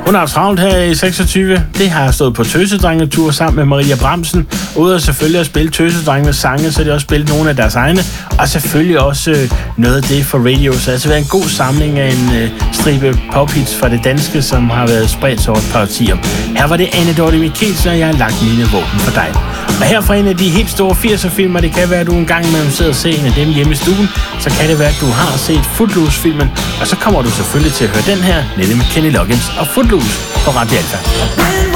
Hun har travlt her i 26. Det har stået på tøsedrengetur sammen med Maria Bramsen. Ude og selvfølgelig at spille tøsedrengenes sange, så har de også spillet nogle af deres egne. Og selvfølgelig også noget af det for radio. Så det har altså været en god samling af en stribe pophits fra det danske, som har været spredt over et par årtier. Her var det Anne Dorte Mikkelsen, og jeg har lagt mine våben for dig. Og her fra en af de helt store 80'er-filmer, det kan være, at du en gang imellem sidder og ser en af dem hjemme i stuen, så kan det være, at du har set Footloose-filmen, og så kommer du selvfølgelig til at høre den her, nemlig med Kenny Loggins og Footloose på Radio Alpha.